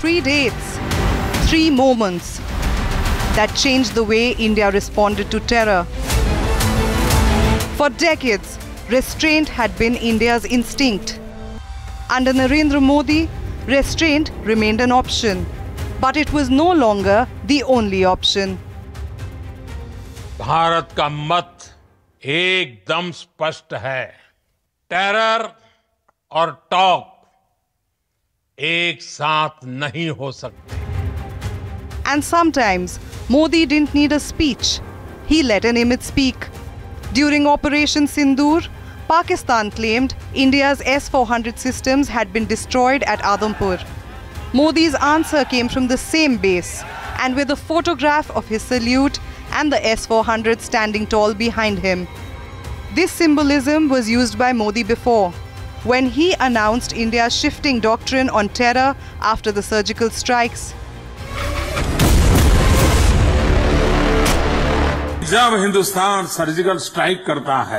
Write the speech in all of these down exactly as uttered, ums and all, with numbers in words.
three dates, three moments that changed the way India responded to terror. For decades, restraint had been India's instinct. Under Narendra Modi, restraint remained an option, but it was no longer the only option. Bharat का मत एकदम स्पष्ट है। Terror और talk एक साथ नहीं हो सकते। And sometimes Modi didn't need a speech. He let an image speak. During Operation Sindoor, Pakistan claimed India's S four hundred systems had been destroyed at Adampur. Modi's answer came from the same base, and with a photograph of his salute and the S four hundred standing tall behind him. This symbolism was used by Modi before, when he announced India's shifting doctrine on terror after the surgical strikes. जब Hindustan surgical strike करता है,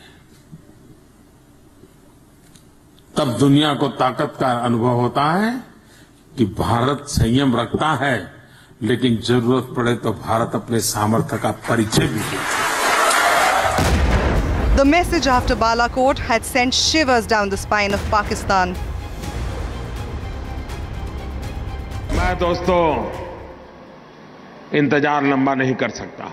तब दुनिया को ताकत का अनुभव होता है कि भारत संयम रखता है, लेकिन जरूरत पड़े तो भारत अपने सामर्थ्य का परिचय भी देता है। The message after Balakot had sent shivers down the spine of Pakistan. मैं दोस्तों इंतजार लंबा नहीं कर सकता।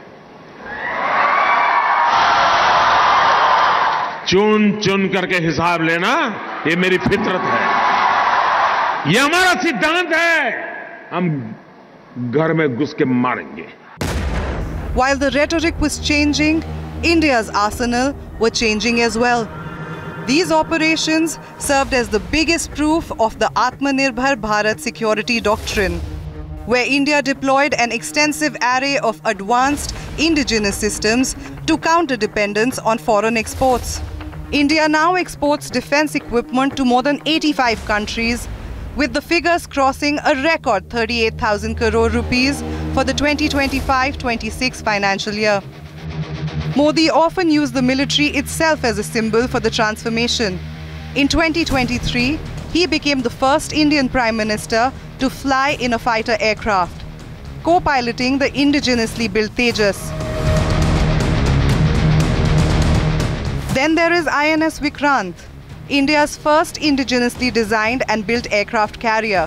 चुन चुन करके हिसाब लेना ये मेरी फितरत है, ये हमारा सिद्धांत है। हम घर में घुस के मारेंगे। While the rhetoric was changing, India's arsenal were changing as well. These operations served as the biggest proof of the Atmanirbhar Bharat security doctrine, where India deployed an extensive array of advanced indigenous systems to counter dependence on foreign exports. India now exports defense equipment to more than eighty-five countries, with the figures crossing a record thirty-eight thousand crore rupees for the twenty twenty-five twenty-six financial year. Modi often used the military itself as a symbol for the transformation. In twenty twenty-three, he became the first Indian Prime Minister to fly in a fighter aircraft, co-piloting the indigenously built Tejas. Then there is I N S Vikrant, India's first indigenously designed and built aircraft carrier.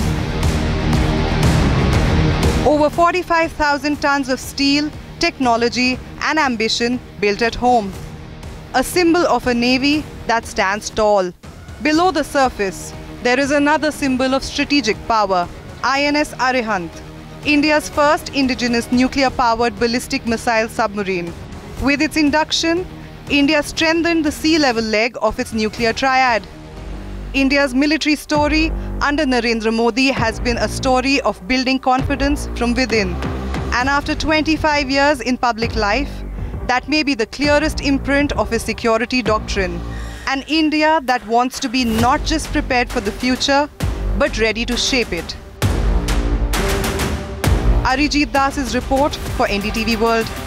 Over forty-five thousand tons of steel, technology and ambition built at home. A symbol of a navy that stands tall. Below the surface, there is another symbol of strategic power, I N S Arihant, India's first indigenous nuclear-powered ballistic missile submarine. With its induction, India strengthened the sea level leg of its nuclear triad. India's military story under Narendra Modi has been a story of building confidence from within. And after twenty-five years in public life, that may be the clearest imprint of his security doctrine. An India that wants to be not just prepared for the future, but ready to shape it. Arijit Das's report for N D T V World.